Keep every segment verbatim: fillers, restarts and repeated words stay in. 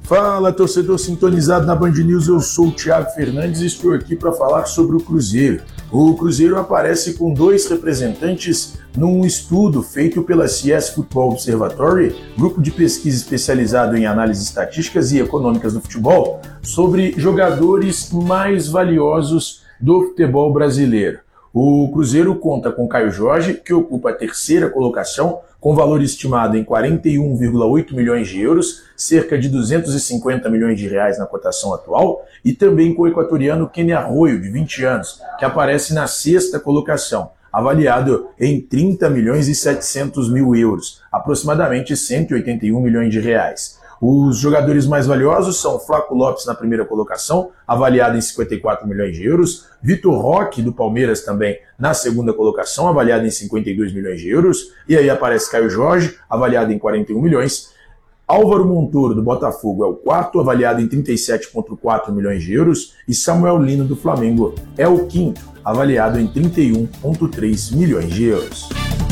Fala, torcedor sintonizado na Band News, eu sou o Thiago Fernandes e estou aqui para falar sobre o Cruzeiro. O Cruzeiro aparece com dois representantes num estudo feito pela C S Football Observatory, grupo de pesquisa especializado em análises estatísticas e econômicas do futebol, sobre jogadores mais valiosos do futebol brasileiro. O Cruzeiro conta com Caio Jorge, que ocupa a terceira colocação, com valor estimado em quarenta e um vírgula oito milhões de euros, cerca de duzentos e cinquenta milhões de reais na cotação atual, e também com o equatoriano Kenny Arroyo, de vinte anos, que aparece na sexta colocação, avaliado em trinta milhões e setecentos mil euros, aproximadamente cento e oitenta e um milhões de reais. Os jogadores mais valiosos são Flaco Lopes na primeira colocação, avaliado em cinquenta e quatro milhões de euros, Vitor Roque do Palmeiras também na segunda colocação, avaliado em cinquenta e dois milhões de euros, e aí aparece Caio Jorge, avaliado em quarenta e um milhões, Álvaro Montoro do Botafogo é o quarto, avaliado em trinta e sete vírgula quatro milhões de euros, e Samuel Lino do Flamengo é o quinto, avaliado em trinta e um vírgula três milhões de euros.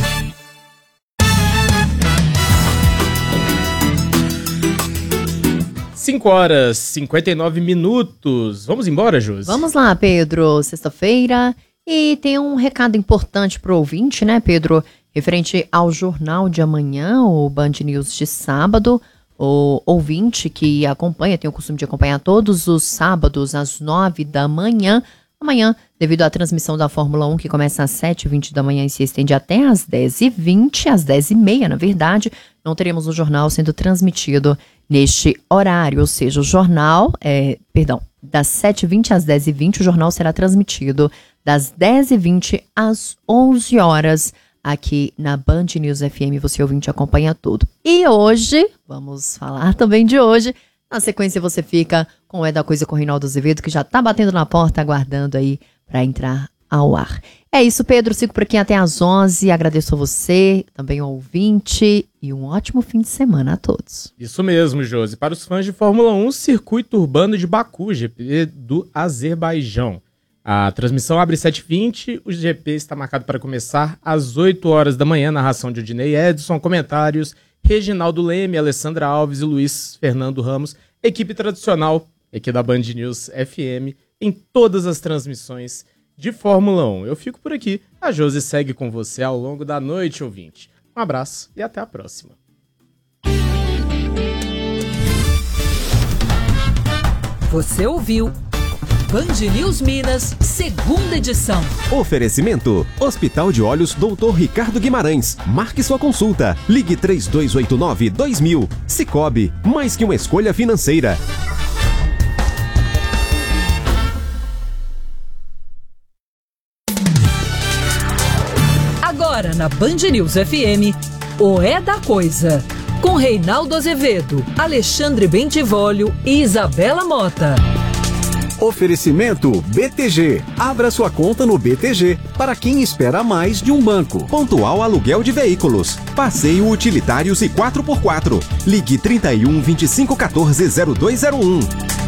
cinco horas e cinquenta e nove minutos. Vamos embora, Josi? Vamos lá, Pedro. Sexta-feira. E tem um recado importante pro ouvinte, né, Pedro? Referente ao jornal de amanhã, o Band News de sábado. O ouvinte que acompanha, tem o costume de acompanhar todos os sábados às nove da manhã. Amanhã, devido à transmissão da Fórmula um, que começa às sete e vinte da manhã e se estende até às dez e vinte, às dez e meia, na verdade, não teremos o jornal sendo transmitido neste horário, ou seja, o jornal, é, perdão, das sete e vinte às dez e vinte, o jornal será transmitido das dez e vinte às onze horas, aqui na Band News F M, você ouvinte acompanha tudo. E hoje, vamos falar também de hoje, na sequência você fica com o É da Coisa com o Reinaldo Azevedo, que já tá batendo na porta, aguardando aí para entrar ao ar. É isso, Pedro, sigo por aqui até às onze, agradeço a você, também ao ouvinte, e um ótimo fim de semana a todos. Isso mesmo, Josi. Para os fãs de Fórmula um, Circuito Urbano de Baku, G P do Azerbaijão. A transmissão abre às sete e vinte, o G P está marcado para começar às oito horas da manhã, narração de Odinei Edson, comentários Reginaldo Leme, Alessandra Alves e Luiz Fernando Ramos, equipe tradicional aqui da Band News F M, em todas as transmissões de Fórmula um. Eu fico por aqui, a Josi segue com você ao longo da noite, ouvinte. Um abraço e até a próxima. Você ouviu Band News Minas, segunda edição. Oferecimento: Hospital de Olhos doutor Ricardo Guimarães. Marque sua consulta. Ligue três dois oito nove, dois mil. Sicoob, mais que uma escolha financeira. Agora na Band News F M, o É da Coisa. Com Reinaldo Azevedo, Alexandre Bentivolio e Isabela Mota. Oferecimento B T G. Abra sua conta no B T G para quem espera mais de um banco. Pontual Aluguel de Veículos. Passeio Utilitários e quatro por quatro. Ligue trinta e um, vinte e cinco, quatorze, zero dois zero um.